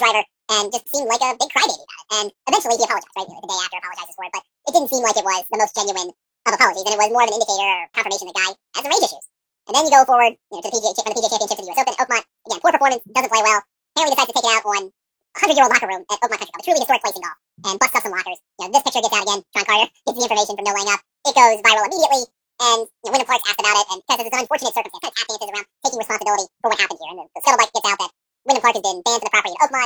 driver and just seemed like a big crybaby about it. And eventually he apologized, right? The day after apologizes for it, but it didn't seem like it was the most genuine of apologies, and it was more of an indicator or confirmation the guy has some rage issues. And then you go forward, to the PGA Championship to the US Open. Oakmont, again, poor performance, doesn't play well. Apparently decides to take it out on 100-year-old locker room at Oakmont Country Club, a truly historic place in golf, and busts up some lockers. This picture gets out again. Sean Carter gets the information from No Laying Up. It goes viral immediately, and Wyndham Clark's asked about it and says it's an unfortunate circumstance, kind of tap dances around taking responsibility for what happened here. And the scuttlebutt gets out that Wyndham Clark has been banned from the property in Oakmont.